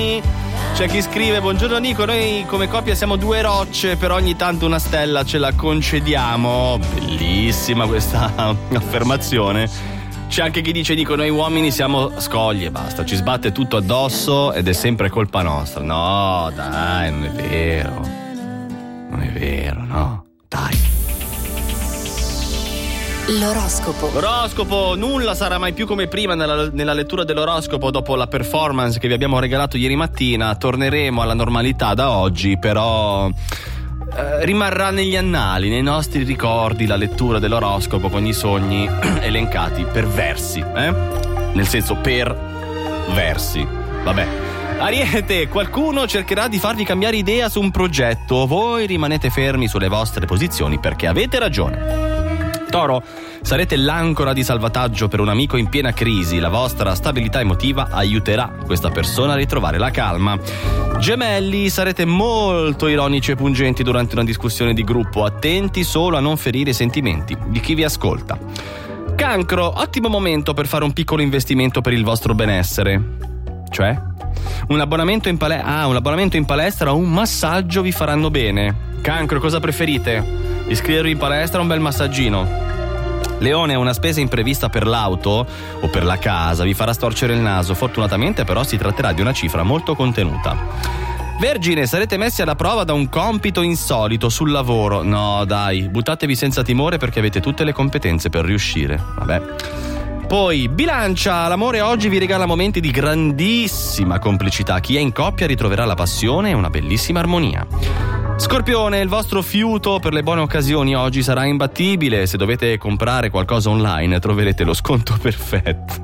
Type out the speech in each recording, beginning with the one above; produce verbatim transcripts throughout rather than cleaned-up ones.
C'è chi scrive: buongiorno Nico, noi come coppia siamo due rocce, però ogni tanto una stella ce la concediamo. Bellissima questa affermazione. C'è anche chi dice: Nico, noi uomini siamo scogli e basta, ci sbatte tutto addosso ed è sempre colpa nostra. No, dai, non è vero. Non è vero, no, dai. L'oroscopo. L'oroscopo, nulla sarà mai più come prima nella, nella lettura dell'oroscopo dopo la performance che vi abbiamo regalato ieri mattina. Torneremo alla normalità da oggi, però eh, rimarrà negli annali, nei nostri ricordi, la lettura dell'oroscopo con i sogni elencati per versi, eh? Nel senso per versi. Vabbè. Ariete, qualcuno cercherà di farvi cambiare idea su un progetto. Voi rimanete fermi sulle vostre posizioni perché avete ragione. Toro, sarete l'ancora di salvataggio per un amico in piena crisi. La vostra stabilità emotiva aiuterà questa persona a ritrovare la calma. Gemelli, sarete molto ironici e pungenti durante una discussione di gruppo. Attenti solo a non ferire i sentimenti di chi vi ascolta. Cancro, ottimo momento per fare un piccolo investimento per il vostro benessere. Cioè? Un abbonamento in palestra, ah, un abbonamento in palestra o un massaggio vi faranno bene. Cancro, cosa preferite? Iscrivervi in palestra o un bel massaggino? Leone, una spesa imprevista per l'auto o per la casa vi farà storcere il naso. Fortunatamente però si tratterà di una cifra molto contenuta. Vergine, sarete messi alla prova da un compito insolito sul lavoro. No dai, buttatevi senza timore perché avete tutte le competenze per riuscire. Vabbè. Poi Bilancia, l'amore oggi vi regala momenti di grandissima complicità. Chi è in coppia ritroverà la passione e una bellissima armonia. Scorpione, il vostro fiuto per le buone occasioni oggi sarà imbattibile. Se dovete comprare qualcosa online troverete lo sconto perfetto.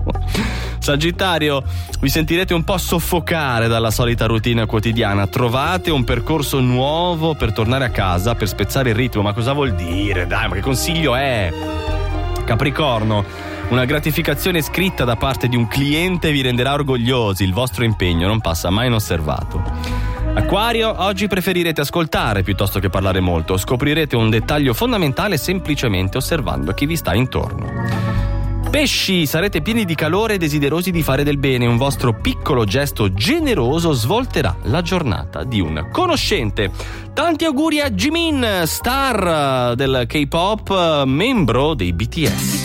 Sagittario, vi sentirete un po' soffocare dalla solita routine quotidiana. Trovate un percorso nuovo per tornare a casa, per spezzare il ritmo. Ma cosa vuol dire? Dai, ma che consiglio è? Capricorno, una gratificazione scritta da parte di un cliente vi renderà orgogliosi. Il vostro impegno non passa mai inosservato. Acquario, oggi preferirete ascoltare piuttosto che parlare molto. Scoprirete un dettaglio fondamentale semplicemente osservando chi vi sta intorno. Pesci, sarete pieni di calore e desiderosi di fare del bene. Un vostro piccolo gesto generoso svolterà la giornata di un conoscente. Tanti auguri a Jimin, star del K-pop, membro dei B T S.